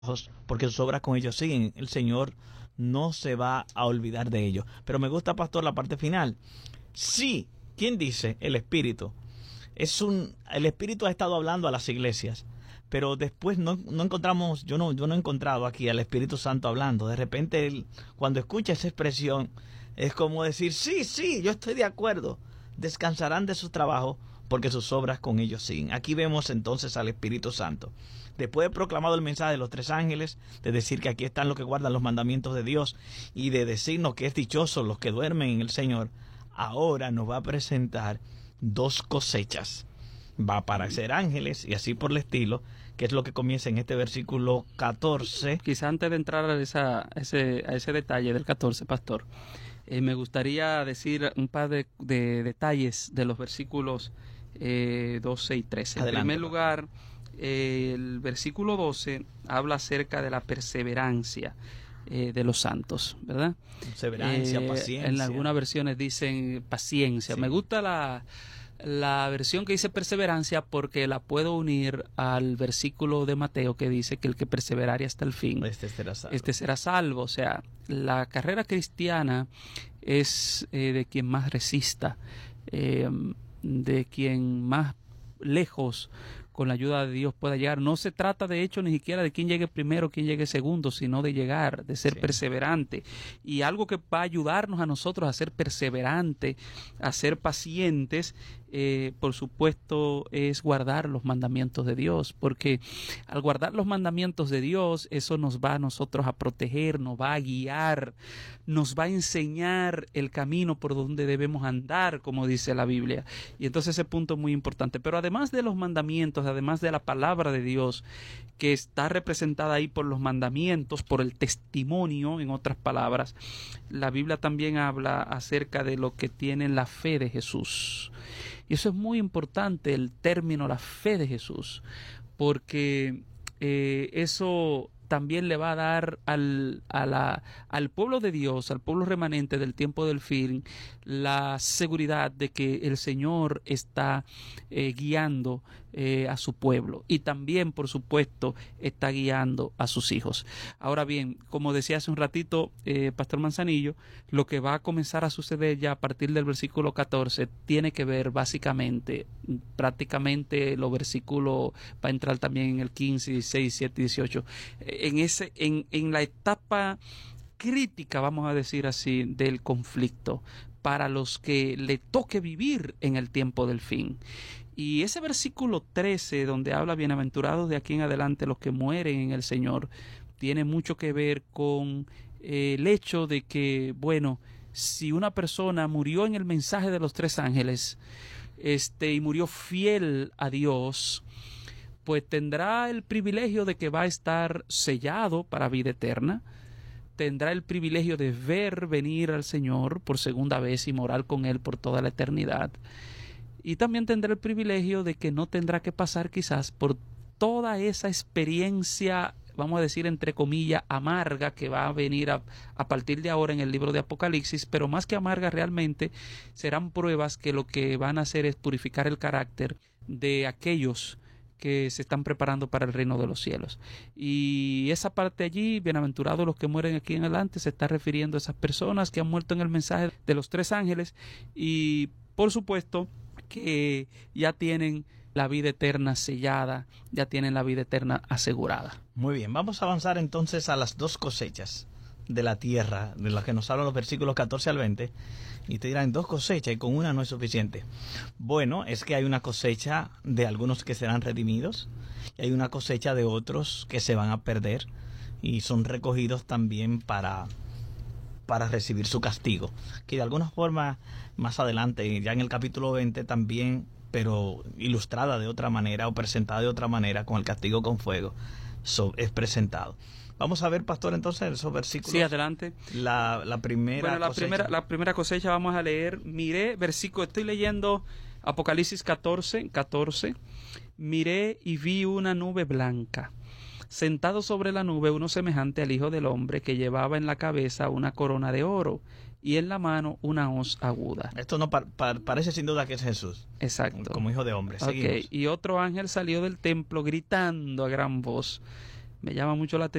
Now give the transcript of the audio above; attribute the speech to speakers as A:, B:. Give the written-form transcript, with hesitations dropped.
A: porque sus obras con ellos siguen. El Señor no se va a olvidar de ellos. Pero me gusta, pastor, la parte final. Sí, ¿quién dice? El Espíritu. El Espíritu ha estado hablando a las iglesias, pero después no encontramos, yo no he encontrado aquí al Espíritu Santo hablando. De repente, cuando escucha esa expresión, es como decir, sí, yo estoy de acuerdo. Descansarán de su trabajo porque sus obras con ellos siguen. Aquí vemos entonces al Espíritu Santo. Después de proclamado el mensaje de los 3 ángeles, de decir que aquí están los que guardan los mandamientos de Dios y de decirnos que es dichoso los que duermen en el Señor, ahora nos va a presentar 2 cosechas. Va a aparecer ángeles y así por el estilo, que es lo que comienza en este versículo 14.
B: Quizá antes de entrar a ese detalle del 14, pastor, me gustaría decir un par de detalles de los versículos 12 y 13.
A: Adelante.
B: En primer lugar, el versículo 12 habla acerca de la perseverancia de los santos, ¿verdad?
A: Perseverancia, paciencia.
B: En algunas versiones dicen paciencia.
A: Sí.
B: Me gusta la versión que dice perseverancia porque la puedo unir al versículo de Mateo que dice que el que perseverare hasta el fin, este será salvo. O sea, la carrera cristiana es de quien más resista, de quien más lejos con la ayuda de Dios pueda llegar. No se trata de hecho ni siquiera de quién llegue primero, quién llegue segundo, sino de llegar, de ser perseverante. Y algo que va a ayudarnos a nosotros a ser perseverante, a ser pacientes, por supuesto, es guardar los mandamientos de Dios, porque al guardar los mandamientos de Dios, eso nos va a nosotros a proteger, nos va a guiar, nos va a enseñar el camino por donde debemos andar, como dice la Biblia. Y entonces ese punto es muy importante. Pero además de los mandamientos, además de la palabra de Dios, que está representada ahí por los mandamientos, por el testimonio, en otras palabras, la Biblia también habla acerca de lo que tiene la fe de Jesús. Y eso es muy importante, el término la fe de Jesús, porque eso también le va a dar al pueblo de Dios, al pueblo remanente del tiempo del fin, la seguridad de que el Señor está guiando a su pueblo y también, por supuesto, está guiando a sus hijos. Ahora bien, como decía hace un ratito Pastor Manzanillo, lo que va a comenzar a suceder ya a partir del versículo 14 tiene que ver básicamente, prácticamente los versículos, va a entrar también en el 15, 16, 17 y 18, en la etapa crítica, vamos a decir así, del conflicto para los que le toque vivir en el tiempo del fin. Y ese versículo 13, donde habla bienaventurados de aquí en adelante los que mueren en el Señor, tiene mucho que ver con el hecho de que, bueno, si una persona murió en el mensaje de los 3 ángeles, y murió fiel a Dios, pues tendrá el privilegio de que va a estar sellado para vida eterna, tendrá el privilegio de ver venir al Señor por segunda vez y morar con Él por toda la eternidad, y también tendrá el privilegio de que no tendrá que pasar quizás por toda esa experiencia, vamos a decir entre comillas, amarga que va a venir a partir de ahora en el libro de Apocalipsis, pero más que amarga realmente serán pruebas que lo que van a hacer es purificar el carácter de aquellos que se están preparando para el reino de los cielos. Y esa parte allí, bienaventurados los que mueren aquí en adelante, se está refiriendo a esas personas que han muerto en el mensaje de los 3 ángeles y por supuesto que ya tienen la vida eterna sellada, ya tienen la vida eterna asegurada.
A: Muy bien, vamos a avanzar entonces a las 2 cosechas de la tierra, de las que nos hablan los versículos 14 al 20, y te dirán 2 cosechas y con una no es suficiente. Bueno, es que hay una cosecha de algunos que serán redimidos, y hay una cosecha de otros que se van a perder, y son recogidos también para recibir su castigo, que de alguna forma más adelante, ya en el capítulo 20 también, pero ilustrada de otra manera o presentada de otra manera, con el castigo con fuego, es presentado. Vamos a ver, pastor, entonces esos versículos.
B: Sí, adelante.
A: La primera cosecha.
B: La primera cosecha vamos a leer. Miré, versículo, estoy leyendo Apocalipsis 14. Miré y vi una nube blanca. Sentado sobre la nube uno semejante al Hijo del Hombre, que llevaba en la cabeza una corona de oro y en la mano una hoz aguda.
A: Esto no parece sin duda que es Jesús.
B: Exacto.
A: Como Hijo de Hombre. Seguimos.
B: Y otro ángel salió del templo gritando a gran voz: me llama mucho la atención